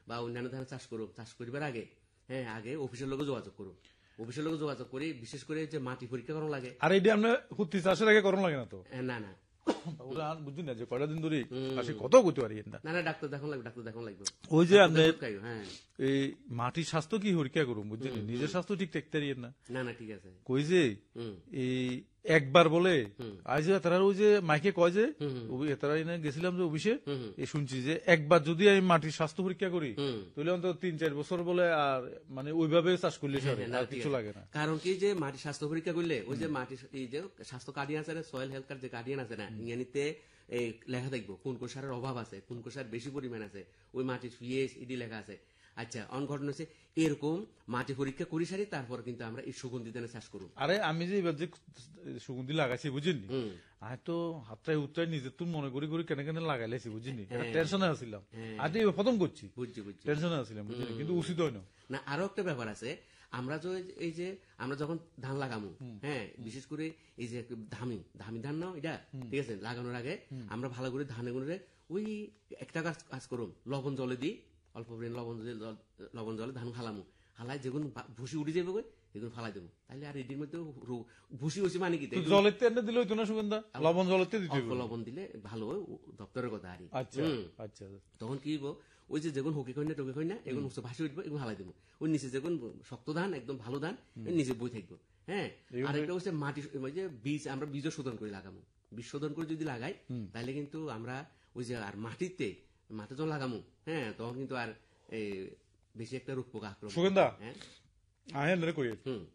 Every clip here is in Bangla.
বা অন্যান্য ধান চাষ করুক, চাষ করিবার আগে হ্যাঁ আগে অফিসের লোক যোগাযোগ করুক, অফিসের লোক যোগাযোগ করে বিশেষ করে যে মাটি পরীক্ষা করানো লাগে। আর এটা আমরা হুত্তি চাষের আগে করানো লাগে না তো? না না ওরা বুঝি না যে কয়টা দিন ধরে আসে কত করতে পারি না। না না ডাক্তার দেখানো লাগবে, ডাক্তার দেখানো লাগবে। ওই যে আপনি হ্যাঁ এই মাটির স্বাস্থ্য কি পরীক্ষা করুন বুঝছেন, নিজের স্বাস্থ্য ঠিক থাকতে পারি না। না না ঠিক আছে কই যে এই একবার বলে আজ তারা ওই যে মাইকে কয় যে তারা গেছিলাম যে অফিসে শুনছি যে একবার যদি আমি মাটির স্বাস্থ্য পরীক্ষা করি তাহলে অন্তত 3-4 বছর বলে আর মানে ওইভাবে চাষ করলে আর কিছু লাগে না। কারণ কি যে মাটির স্বাস্থ্য পরীক্ষা করলে ওই যে মাটির এই যে স্বাস্থ্য কার্ডিয়ান আছে, সয়েল হেলথ কার্ড যে কার্ডিয়ান আছে না, ইয়ানিতে এই লেখা দেখবো কোন কোন সারের অভাব আছে, কোন কোন সার বেশি পরিমাণ আছে, ওই মাটির পিএইচ ইডি লেখা আছে। আচ্ছা অনঘটন হচ্ছে এরকম মাটি পরীক্ষা করি সারি তারপর কিন্তু আমরা এই সুগন্ধি ধানের চাষ করব। আরে আমি যে এবার যে সুগন্ধি লাগাইছি বুঝিনি, আমি তো হাতটাই উত্তরাই নিজে তুমি মনে করি করি কেন কেন লাগাইলেছি বুঝিনি, টেনশনে আসছিলাম আজ প্রথম করছি, বুঝছি বুঝছি টেনশনে আসছিলাম বুঝিনি, কিন্তু উচিত হয় না। না আরো একটা ব্যাপার আছে, আমরা যে এই যে আমরা যখন ধান লাগামু হ্যাঁ বিশেষ করে এই যে ধামি ধান না এটা ঠিক আছে, লাগানোর আগে আমরা ভালো করে ধানে গুনে ওই একটা কাজ করুম, লবণ জলে দিই অল্প পরিমাণ লবণ জলে ধান ফালামু, হালাই যেগুলো ভুসি উঠে যাবে এগুলো ফালাই দেবো, তাহলে আর এটির মধ্যে ভুসি হয়েছে মানে কি জলেতে দিলে হইতো না সুগন্ধা, লবণ জলেতে দিতে লবণ দিলে ভালো দপ্তরের কথা আর আচ্ছা আচ্ছা তখন কি ওই যে যেগুন হুকি কই না টোকে কই না এগুলো ভাসি উঠবো, এগুলো হালাই দেবো, ওই নিচে যেগুন শক্ত ধান একদম ভালো ধান নিচে বই থাকবো। হ্যাঁ আর একটা হচ্ছে মাটি ওই যে বীজ আমরা বীজ শোধন করে লাগাবো, বীজ শোধন করে যদি লাগাই তাহলে কিন্তু আমরা ওই যে আর মাটিতে যখন লাগামো হ্যাঁ তখন কিন্তু আর বেশি একটা রোগ পোকা আক্রমণ। সুগন্ধা আহেন কই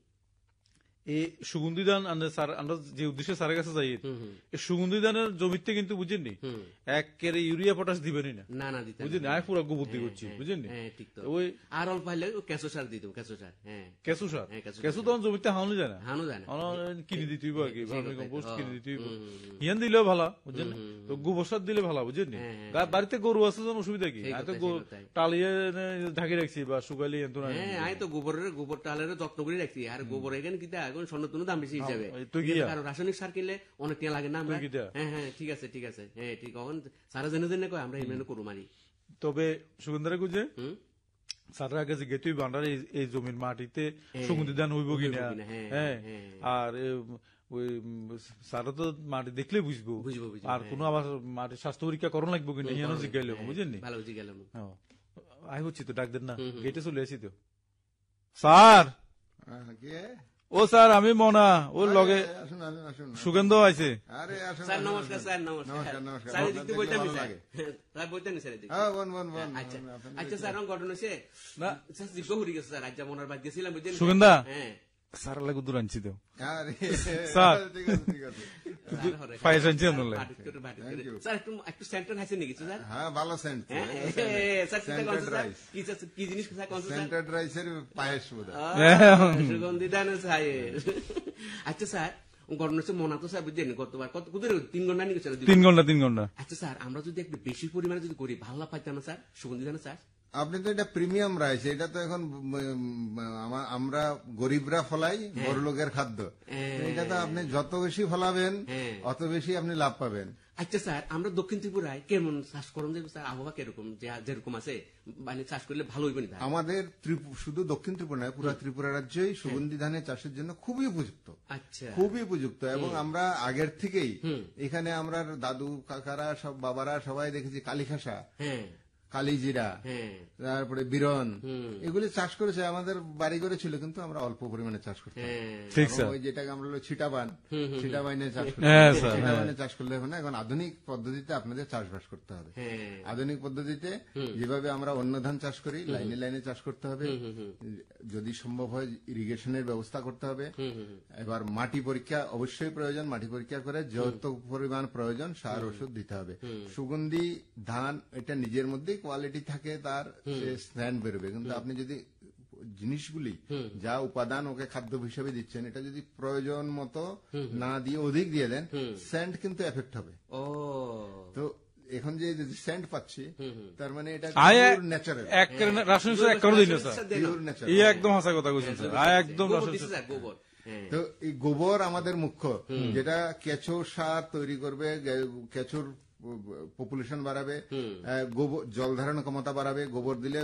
এই সুগন্ধি ধান আমরা যে উদ্দেশ্যে স্যারের কাছে যাই, এই সুগন্ধি ধানের জমিতে কিন্তু বুঝেননি একেবারে ইউরিয়া পটাশ দিবেনি না, না না দিতে বুঝেন আমি পুরো গোবর দিয়ে করছি বুঝেননি, ওই আর অল্প হলে কেঁচো সার দিয়ে দেবো, কেঁচো সার কেঁচো তখন জমিতে হানো যায় না, কিনে দিতে হইব আর কি, ভার্মি কম্পোস্ট কিনে দিতে হইব, হিয়ান দিলেও ভালো বুঝছেন, তো গোবর সার দিলে ভালো বুঝেননি। বাড়িতে গরু আছে যেন অসুবিধা কি, আমি তো টালিয়ে ঢাকি রাখছি বা শুকাইলে আমি তো গোবর টালের যত্ন করে রাখছি, আর গোবর এখানে কি স্বর্ণ দাম বেশি হিসাবে, কারণ রাসায়নিক সার কিনলে অনেক টাকা লাগে না আমরা। হ্যাঁ হ্যাঁ ঠিক আছে ঠিক আছে হ্যাঁ ঠিক, এখন সারা জেনে জেনে কয় আমরা এমনি করু মারি। তবে সুগন্ধারে গুজে সারা আগে যে গেতুই বান্ডার এই জমির মাটিতে সুগন্ধি ধান হইব কিনা, হ্যাঁ আর ওই সারা তো মাটি দেখলে বুঝবো আর কোন আবার মাটির স্বাস্থ্য পরীক্ষা করণ লাগবো কিনা ইয়ানো জিজ্ঞাইল বুঝেননি, ভালো জিজ্ঞাইলাম আই হচ্ছি তো ডাক দেন না, গেটে চলে আসি তো। স্যার ও স্যার আমি মনা ওর লগে সুগন্ধ আছে। স্যার নমস্কার, স্যার নমস্কার, আচ্ছা স্যার ঘটনা হয়েছে স্যার আজ মনার বাদ গেছিলাম সুগন্ধা স্যার লাগে দূর আনছি তো স্যার পায়েস আনছি স্যার একটু সেন্টার আছে নাকি স্যার? হ্যাঁ ভালো সেন্ট, কি জিনিস সেন্টার রাইসের পায়েস সুগন্ধি ধানের চায়ের। আচ্ছা স্যার ঘটনা হচ্ছে মনা তো স্যার বুঝলেন গতবার কত 3 ঘন্টা নিয়ে গেছিল, 3 ঘন্টা। আচ্ছা স্যার আমরা যদি একটু বেশি পরিমাণে যদি করি ভালো পাইতাম না স্যার সুগন্ধি ধানের চাষ? আপনি তো এটা প্রিমিয়াম রাইস, এটা তো এখন আমরা গরিবরা ফলাই, বড় লোকের খাদ্য, এটা তো আপনি যত বেশি ফলাবেন অত বেশি আপনি লাভ পাবেন। আচ্ছা স্যার আমরা দক্ষিণ ত্রিপুরায় কেমন চাষ করুন স্যার, আবহাওয়া কিরকম যেরকম আছে মানে চাষ করলে ভালো হইবে না? আমাদের শুধু দক্ষিণ ত্রিপুরা নয় পুরো ত্রিপুরা রাজ্যই সুগন্ধি ধানের চাষের জন্য খুবই উপযুক্ত। আচ্ছা খুবই উপযুক্ত, এবং আমরা আগের থেকেই এখানে আমরা দাদু কাকারা সব বাবারা সবাই দেখেছি কালীখাসা, কালিজিরা, তারপরে বিরন এগুলি চাষ করেছে, আমাদের বাড়ি করে ছিল, কিন্তু আমরা অল্প পরিমাণে চাষ করতাম। ওই যেটাকে আমরা ছিটাবাইনে চাষ করলে হবে না, এখন আধুনিক পদ্ধতিতে আপনাদের চাষবাস করতে হবে। আধুনিক পদ্ধতিতে যেভাবে আমরা অন্য ধান চাষ করি লাইনে লাইনে চাষ করতে হবে, যদি সম্ভব হয় ইরিগেশনের ব্যবস্থা করতে হবে। এবার মাটি পরীক্ষা অবশ্যই প্রয়োজন, মাটি পরীক্ষা করে যত পরিমাণ প্রয়োজন সার ওষুধ দিতে হবে। সুগন্ধি ধান এটা নিজের মধ্যেই কোয়ালিটি থাকে, তার স্ট্যান্ড বেরোবে, কিন্তু আপনি যদি জিনিসগুলি যা উপাদান ওকে খাদ্য হিসেবে দিচ্ছেন এটা যদি প্রয়োজন মতো না দিয়ে অধিক দিয়ে দেন স্যান্ড কিন্তু এফেক্ট হবে। তো এখন যে স্যান্ড পাচ্ছি তার মানে এটা ন্যাচারাল, একদম হাসা কথা বলছেন একদম। তো এই গোবর আমাদের মুখ্য, যেটা কেঁচো সার তৈরি করবে, কেঁচোর পপুলেশন বাড়াবে, জল ধারণ ক্ষমতা বাড়াবে, গোবর দিলে